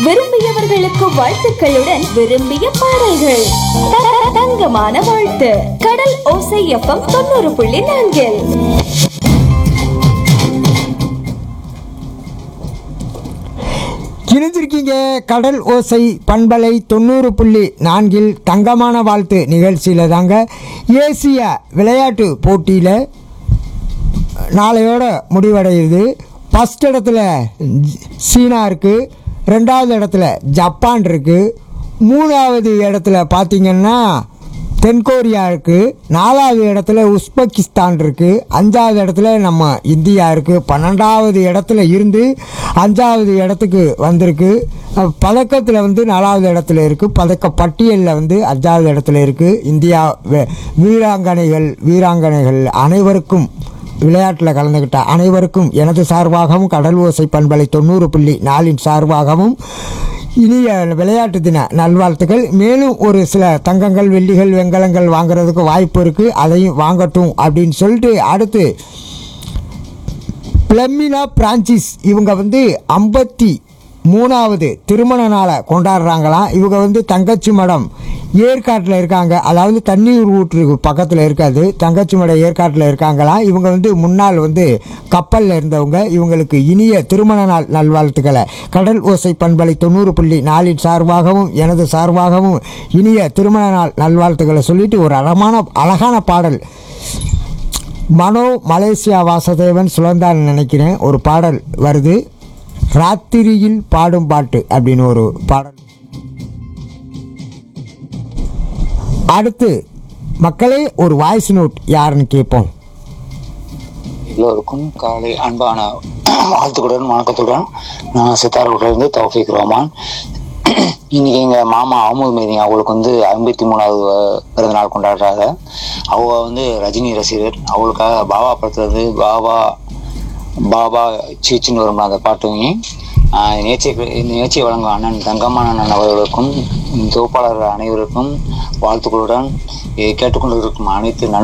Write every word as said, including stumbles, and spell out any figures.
விரும்பியவர்களுக்கு வாழ்த்துக்களுடன் விரும்பிய பாடல்கள். த- தங்கமான வாழ்த்து. கடல் ஓசை எஃப்எம் தொண்ணூறு புள்ளி நான்கில். இணைஞ்சிருக்கீங்க கடல் ஓசை பண்பலை தொண்ணூறு புள்ளி நான்கில் தங்கமான வாழ்த்து நிகழ்ச்சியில் தாங்க. ஏசிய விளையாட்டு போட்டியில் நாளையோட முடிவடையுது. ஃபஸ்ட் இடத்துல சீனா இருக்குது, ரெண்டாவது இடத்துல ஜப்பான் இருக்குது, மூணாவது இடத்துல பார்த்திங்கன்னா தென்கொரியா இருக்குது, நாலாவது இடத்துல உஸ்பெகிஸ்தான் இருக்குது, அஞ்சாவது இடத்துல நம்ம இந்தியா இருக்குது, பன்னெண்டாவது இடத்துல இருந்து அஞ்சாவது இடத்துக்கு வந்திருக்கு. பதக்கத்தில் வந்து நாலாவது இடத்துல இருக்குது, பதக்க பட்டியலில் வந்து அஞ்சாவது இடத்துல இருக்குது. இந்தியா வீராங்கனைகள் வீராங்கனைகள் அனைவருக்கும் விளையாட்டில் கலந்துக்கிட்ட அனைவருக்கும் எனது சார்பாகவும் கடல் ஓசை பண்பலை தொண்ணூறு புள்ளி நாலின் சார்பாகவும் இனிய விளையாட்டு தின நல்வாழ்த்துக்கள். மேலும் ஒரு சில தங்கங்கள் வெள்ளிகள் வெண்கலங்கள் வாங்குறதுக்கு வாய்ப்பு இருக்குது, அதையும் வாங்கட்டும் அப்படின்னு சொல்லிட்டு அடுத்து பிளமினா பிரான்சிஸ் இவங்க வந்து ஐம்பத்தி மூணாவது திருமண நாளை கொண்டாடுறாங்களாம். இவங்க வந்து தங்கச்சி மடம் ஏற்காட்டில் இருக்காங்க, அதாவது தண்ணீர் ஊற்று பக்கத்தில் இருக்காது, தங்கச்சி மடம் ஏற்காட்டில் இருக்காங்களாம். இவங்க வந்து முன்னாள் வந்து கப்பலில் இருந்தவங்க. இவங்களுக்கு இனிய திருமண நாள் நல்வாழ்த்துக்களை கடல் ஓசை பண்பலை தொண்ணூறு புள்ளி நாலின் சார்பாகவும் எனது சார்பாகவும் இனிய திருமண நாள் நல்வாழ்த்துக்களை சொல்லிட்டு ஒரு அழகான அழகான பாடல் மனோ மலேசியா வாசதேவன் சுழந்தான் நினைக்கிறேன் ஒரு பாடல் வருது. ராத்திரியில் பாடும் பாட்டு அப்படின்னு ஒரு பாடல். அடுத்து மக்களே ஒரு வாய்ஸ் நோட் யாருன்னு கேட்போம். எல்லோருக்கும் காலை அன்பான வாழ்த்துக்களுடன் வணக்கத்துடன் நான் சித்தார்கிட்ட தௌஃபீக் ரஹ்மான். இன்னைக்கு எங்க மாமா அகமது மேதி அவங்களுக்கு வந்து ஐம்பத்தி மூணாவது பிறந்த நாள் கொண்டாடுறாங்க. அவங்க வந்து ரஜினி ரசிகர். அவங்களுக்காக பாபா படத்துல இருந்து பாபா பாபா சீச்சின்னு வரும் அந்த பாட்டுங்க நிகழ்ச்சியை நிகழ்ச்சியை வழங்கும் அண்ணன் தங்கமான அண்ணன் அவர்களுக்கும் தொகுப்பாளர்கள் அனைவருக்கும் வாழ்த்துக்களுடன் கேட்டுக்கொண்டு இருக்கும் அனைத்து